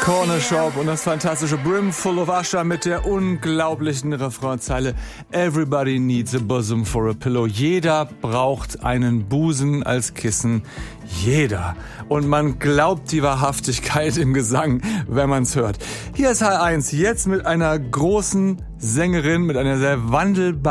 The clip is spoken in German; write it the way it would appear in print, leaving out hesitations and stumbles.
Corner Shop und das fantastische Brimful of Usher mit der unglaublichen Refrainzeile Everybody needs a bosom for a pillow. Jeder braucht einen Busen als Kissen. Jeder. Und man glaubt die Wahrhaftigkeit im Gesang, wenn man's hört. Hier ist H1, jetzt mit einer großen Sängerin, mit einer sehr wandelbaren